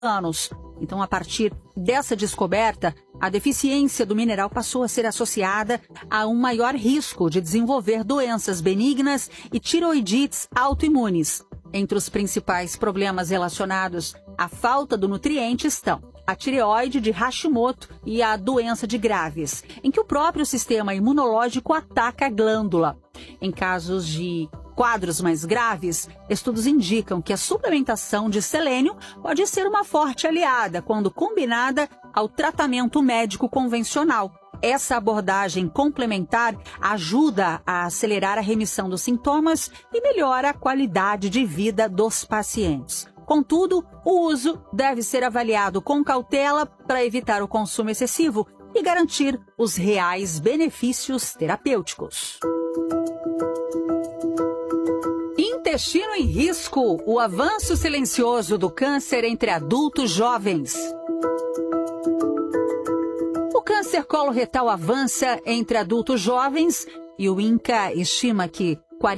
anos. Então, a partir dessa descoberta, a deficiência do mineral passou a ser associada a um maior risco de desenvolver doenças benignas e tiroidites autoimunes. Entre os principais problemas relacionados à falta do nutriente estão a tireoide de Hashimoto e a doença de Graves, em que o próprio sistema imunológico ataca a glândula. Em casos de quadros mais graves, estudos indicam que a suplementação de selênio pode ser uma forte aliada quando combinada ao tratamento médico convencional. Essa abordagem complementar ajuda a acelerar a remissão dos sintomas e melhora a qualidade de vida dos pacientes. Contudo, o uso deve ser avaliado com cautela para evitar o consumo excessivo e garantir os reais benefícios terapêuticos. Intestino em risco, o avanço silencioso do câncer entre adultos jovens. O câncer coloretal avança entre adultos jovens e o INCA estima que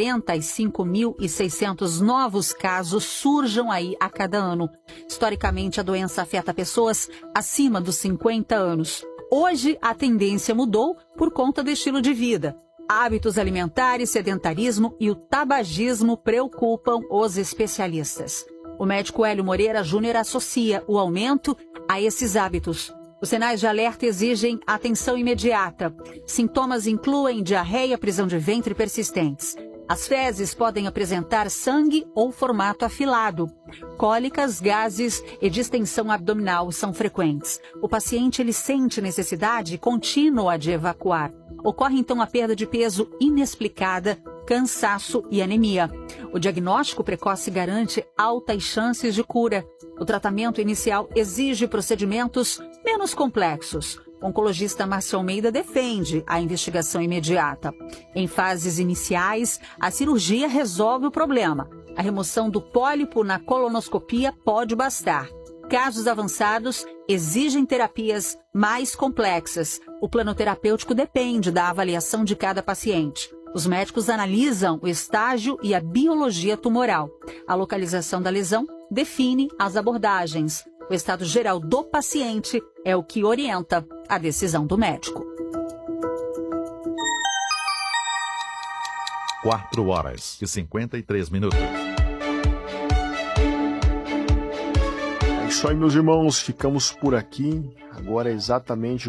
45.600 novos casos surjam aí a cada ano. Historicamente, a doença afeta pessoas acima dos 50 anos. Hoje, a tendência mudou por conta do estilo de vida. Hábitos alimentares, sedentarismo e o tabagismo preocupam os especialistas. O médico Hélio Moreira Júnior associa o aumento a esses hábitos. Os sinais de alerta exigem atenção imediata. Sintomas incluem diarreia, prisão de ventre persistentes. As fezes podem apresentar sangue ou formato afilado. Cólicas, gases e distensão abdominal são frequentes. O paciente sente necessidade contínua de evacuar. Ocorre então a perda de peso inexplicada, cansaço e anemia. O diagnóstico precoce garante altas chances de cura. O tratamento inicial exige procedimentos menos complexos. O oncologista Márcio Almeida defende a investigação imediata. Em fases iniciais, a cirurgia resolve o problema. A remoção do pólipo na colonoscopia pode bastar. Casos avançados exigem terapias mais complexas. O plano terapêutico depende da avaliação de cada paciente. Os médicos analisam o estágio e a biologia tumoral. A localização da lesão define as abordagens. O estado geral do paciente é o que orienta a decisão do médico. 4h53. É isso aí, meus irmãos. Ficamos por aqui. Agora é exatamente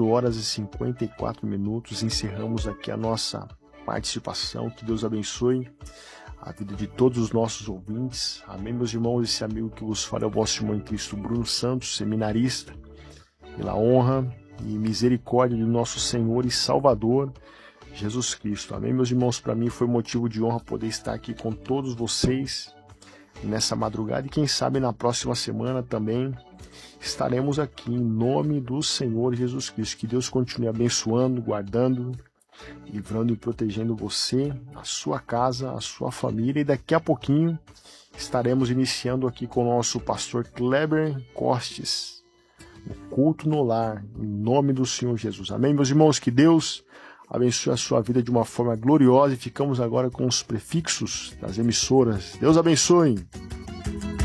4h54. Encerramos aqui a nossa participação. Que Deus abençoe a vida de todos os nossos ouvintes. Amém, meus irmãos. Esse amigo que vos fala é o vosso irmão em Cristo, Bruno Santos, seminarista, pela honra e misericórdia do nosso Senhor e Salvador, Jesus Cristo. Amém, meus irmãos. Para mim foi motivo de honra poder estar aqui com todos vocês nessa madrugada e quem sabe na próxima semana também estaremos aqui em nome do Senhor Jesus Cristo. Que Deus continue abençoando, guardando, livrando e protegendo você, a sua casa, a sua família. E daqui a pouquinho estaremos iniciando aqui com o nosso pastor Kleber Costes, o culto no lar, em nome do Senhor Jesus. Amém, meus irmãos? Que Deus abençoe a sua vida de uma forma gloriosa. E ficamos agora com os prefixos das emissoras. Deus abençoe.